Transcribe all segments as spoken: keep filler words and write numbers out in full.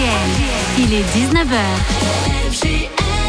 L. Il est dix-neuf heures.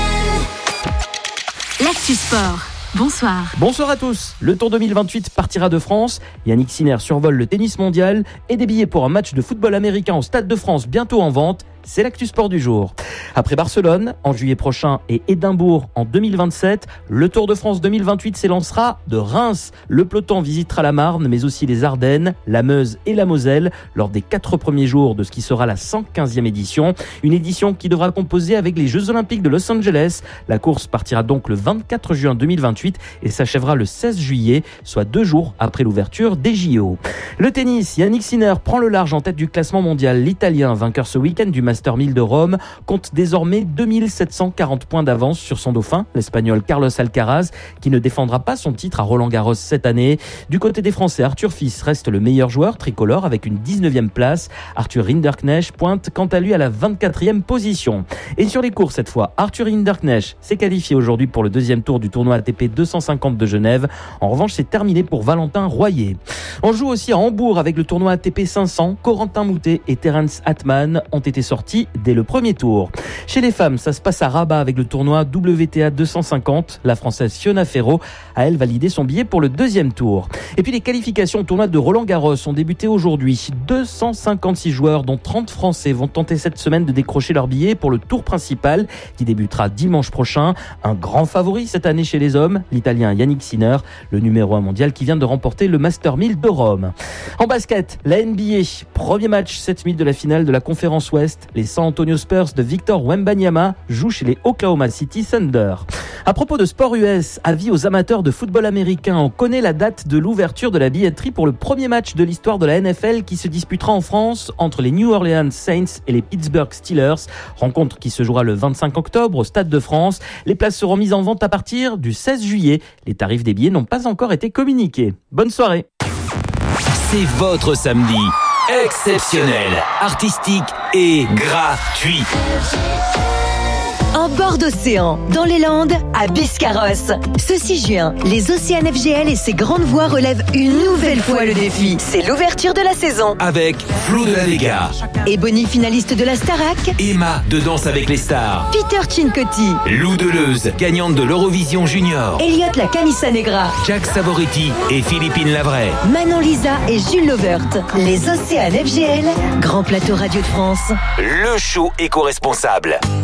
L'actu sport. Bonsoir. Bonsoir à tous. Le Tour deux mille vingt-huit partira de France. Yannick Sinner survole le tennis mondial et des billets pour un match de football américain au Stade de France bientôt en vente. C'est l'actu sport du jour. Après Barcelone en juillet prochain et Édimbourg en deux mille vingt-sept, le Tour de France deux mille vingt-huit s'élancera de Reims. Le peloton visitera la Marne, mais aussi les Ardennes, la Meuse et la Moselle lors des quatre premiers jours de ce qui sera la cent quinzième édition. Une édition qui devra composer avec les Jeux Olympiques de Los Angeles. La course partira donc le vingt-quatre juin deux mille vingt-huit et s'achèvera le seize juillet, soit deux jours après l'ouverture des J O. Le tennis, Yannick Sinner prend le large en tête du classement mondial. L'Italien, vainqueur ce week-end du Master mille de Rome, compte désormais deux mille sept cent quarante points d'avance sur son dauphin, l'Espagnol Carlos Alcaraz, qui ne défendra pas son titre à Roland-Garros cette année. Du côté des Français, Arthur Fils reste le meilleur joueur tricolore avec une dix-neuvième place. Arthur Rinderknecht pointe quant à lui à la vingt-quatrième position. Et sur les cours cette fois, Arthur Rinderknecht s'est qualifié aujourd'hui pour le deuxième tour du tournoi A T P deux cent cinquante de Genève. En revanche, c'est terminé pour Valentin Royer. On joue aussi à Hambourg avec le tournoi A T P cinq cents. Corentin Moutet et Terence Atman ont été sortis dès le premier tour. Chez les femmes, ça se passe à Rabat avec le tournoi W T A deux cent cinquante. La Française Fiona Ferro a elle validé son billet pour le deuxième tour. Et puis les qualifications au tournoi de Roland-Garros ont débuté aujourd'hui. deux cent cinquante-six joueurs, dont trente Français, vont tenter cette semaine de décrocher leur billet pour le tour principal qui débutera dimanche prochain. Un grand favori cette année chez les hommes, l'Italien Yannick Sinner, le numéro un mondial qui vient de remporter le Master mille de Rome. En basket, la N B A, premier match cette nuit de la finale de la conférence Ouest. Les San Antonio Spurs de Victor Wembanyama jouent chez les Oklahoma City Thunder. À propos de sport U S, avis aux amateurs de football américain, on connaît la date de l'ouverture de la billetterie pour le premier match de l'histoire de la N F L qui se disputera en France entre les New Orleans Saints et les Pittsburgh Steelers. Rencontre qui se jouera le vingt-cinq octobre au Stade de France. Les places seront mises en vente à partir du seize juillet. Les tarifs des billets n'ont pas encore été communiqués. Bonne soirée. C'est votre samedi. Exceptionnel, artistique et gratuit. En bord d'océan, dans les Landes, à Biscarrosse. Ce six juin, les Océans F G L et ses grandes voix relèvent une nouvelle fois le défi. C'est l'ouverture de la saison. Avec Flo de la Vega, Ebony, finaliste de la Starac, Emma de Danse avec les stars, Peter Cincotti, Lou Deleuze, gagnante de l'Eurovision Junior, Elliot la Camisa Negra, Jack Savoretti et Philippine Lavray, Manon Lisa et Jules Lovert. Les Océans F G L, grand plateau Radio de France. le show éco-responsable.